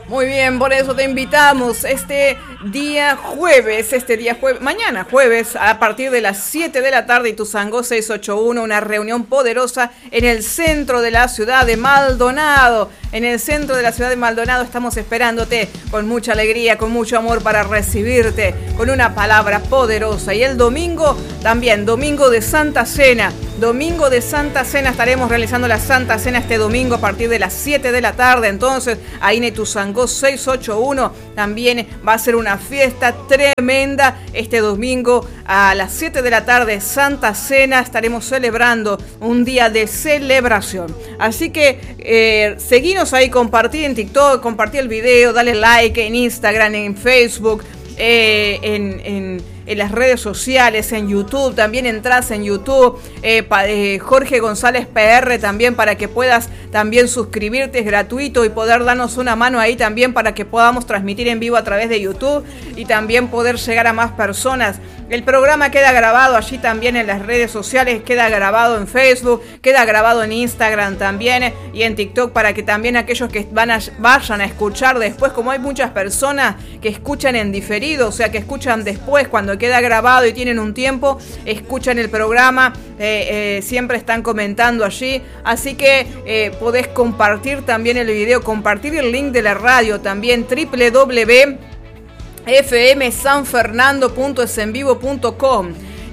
Muy bien, por eso te invitamos mañana jueves, a partir de las 7 de la tarde, Ituzaingó 681, una reunión poderosa en el centro de la ciudad de Maldonado. En el centro de la ciudad de Maldonado estamos esperándote con mucha alegría, con mucho amor para recibirte, con una palabra poderosa. Y el domingo también, domingo de Santa Cena. Domingo de Santa Cena, estaremos realizando la Santa Cena este domingo a partir de las 7 de la tarde. Entonces, ahí en Ituzaingó 681 también va a ser una fiesta tremenda. Este domingo a las 7 de la tarde, Santa Cena, estaremos celebrando un día de celebración. Así que seguinos ahí, compartí en TikTok, compartí el video, dale like en Instagram, en Facebook, en las redes sociales, en YouTube, también entras en YouTube, Jorge González PR también, para que puedas también suscribirte, es gratuito, y poder darnos una mano ahí también para que podamos transmitir en vivo a través de YouTube y también poder llegar a más personas. El programa queda grabado allí también en las redes sociales, queda grabado en Facebook, queda grabado en Instagram también y en TikTok, para que también aquellos que vayan a escuchar después, como hay muchas personas que escuchan en diferido, o sea que escuchan después cuando queda grabado y tienen un tiempo, escuchan el programa, siempre están comentando allí, así que podés compartir también el video, compartir el link de la radio también, www.fmsanfernando.esenvivo.com,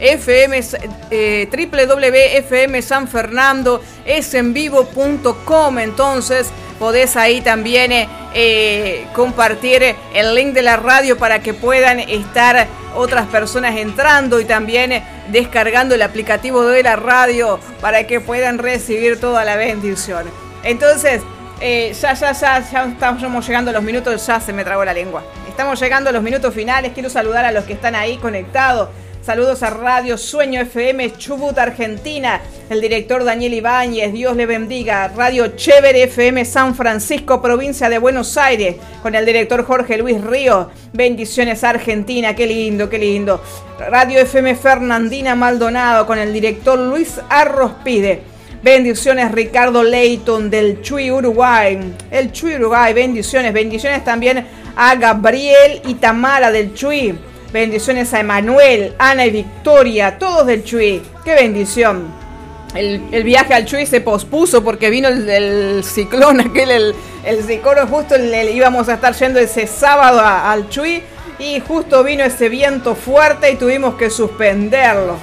www.fmsanfernandoesenvivo.com. Entonces podés ahí también compartir el link de la radio para que puedan estar otras personas entrando y también descargando el aplicativo de la radio para que puedan recibir toda la bendición. Entonces ya estamos llegando a los minutos, ya se me trabó la lengua. Estamos llegando a los minutos finales. Quiero saludar a los que están ahí conectados. Saludos a Radio Sueño FM Chubut, Argentina. El director Daniel Ibáñez, Dios le bendiga. Radio Chévere FM San Francisco, provincia de Buenos Aires, con el director Jorge Luis Ríos. Bendiciones, Argentina, qué lindo, qué lindo. Radio FM Fernandina Maldonado, con el director Luis Arrospide. Bendiciones, Ricardo Leighton del Chuy, Uruguay. El Chuy, Uruguay, bendiciones. Bendiciones también a Gabriel y Tamara del Chuy. Bendiciones a Emanuel, Ana y Victoria, todos del Chuy. ¡Qué bendición! El viaje al Chuy se pospuso porque vino el ciclón, el ciclón, justo íbamos a estar yendo ese sábado al Chuy y justo vino ese viento fuerte y tuvimos que suspenderlo.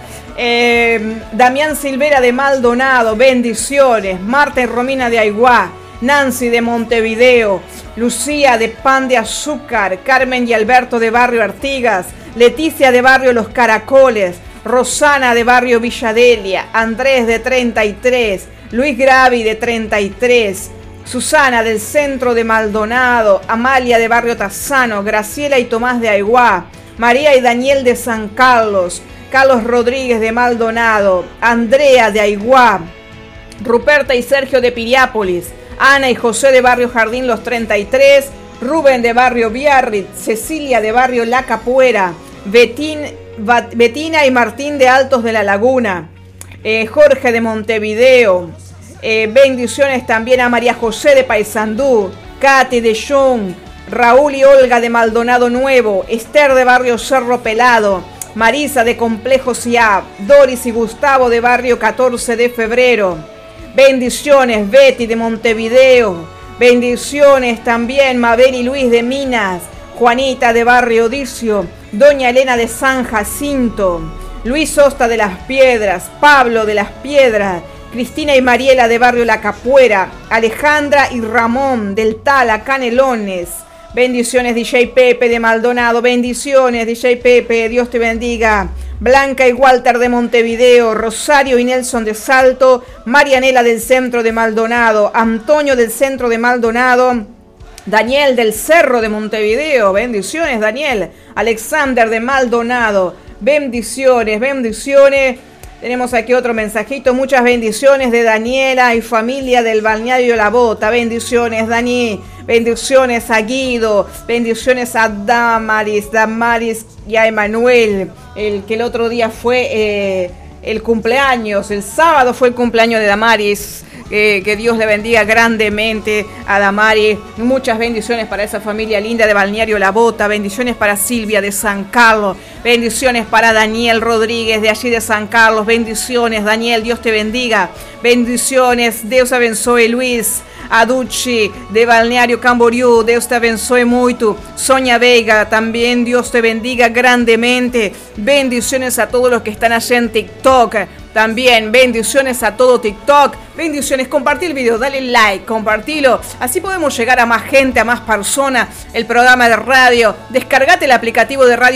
Damián Silvera de Maldonado, bendiciones. Marta y Romina de Aiguá. Nancy de Montevideo, Lucía de Pan de Azúcar, Carmen y Alberto de Barrio Artigas, Leticia de Barrio Los Caracoles, Rosana de Barrio Villadelia, Andrés de 33, Luis Gravi de 33, Susana del Centro de Maldonado, Amalia de Barrio Tazzano, Graciela y Tomás de Aiguá, María y Daniel de San Carlos, Carlos Rodríguez de Maldonado, Andrea de Aiguá, Ruperta y Sergio de Piriápolis, Ana y José de Barrio Jardín Los 33, Rubén de Barrio Biarritz, Cecilia de Barrio La Capuera, Betina y Martín de Altos de la Laguna, Jorge de Montevideo, bendiciones también a María José de Paysandú, Katy de Jung, Raúl y Olga de Maldonado Nuevo, Esther de Barrio Cerro Pelado, Marisa de Complejo Siab, Doris y Gustavo de Barrio 14 de Febrero. Bendiciones, Betty de Montevideo. Bendiciones también, Mabel y Luis de Minas. Juanita de Barrio Odicio. Doña Elena de San Jacinto. Luis Osta de Las Piedras. Pablo de Las Piedras. Cristina y Mariela de Barrio La Capuera. Alejandra y Ramón del Tala, Canelones. Bendiciones, DJ Pepe de Maldonado. Bendiciones, DJ Pepe. Dios te bendiga. Blanca y Walter de Montevideo, Rosario y Nelson de Salto, Marianela del Centro de Maldonado, Antonio del Centro de Maldonado, Daniel del Cerro de Montevideo, bendiciones Daniel, Alexander de Maldonado, bendiciones, bendiciones. Tenemos aquí otro mensajito, muchas bendiciones de Daniela y familia del Balneario La Bota, bendiciones Dani, bendiciones a Guido, bendiciones a Damaris y a Emanuel, el que el otro día fue el cumpleaños, el sábado fue el cumpleaños de Damaris, que Dios le bendiga grandemente a Damari. Muchas bendiciones para esa familia linda de Balneario La Bota. Bendiciones para Silvia de San Carlos. Bendiciones para Daniel Rodríguez de allí de San Carlos. Bendiciones, Daniel, Dios te bendiga. Bendiciones, Deus abençoe Luis. Aducci de Balneario Camboriú, Deus te abençoe muito. Sonia Veiga, también Dios te bendiga grandemente. Bendiciones a todos los que están allá en TikTok. También bendiciones a todo TikTok. Bendiciones, compartí el video, dale like, compartilo. Así podemos llegar a más gente, a más personas. El programa de radio. Descargate el aplicativo de radio